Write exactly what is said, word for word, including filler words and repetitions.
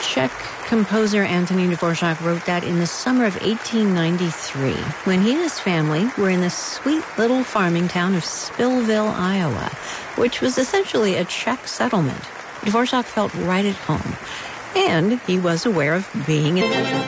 Czech composer Antonín Dvořák wrote that in the summer of eighteen ninety-three, when he and his family were in the sweet little farming town of Spillville, Iowa, which was essentially a Czech settlement. Dvořák felt right at home, and he was aware of being in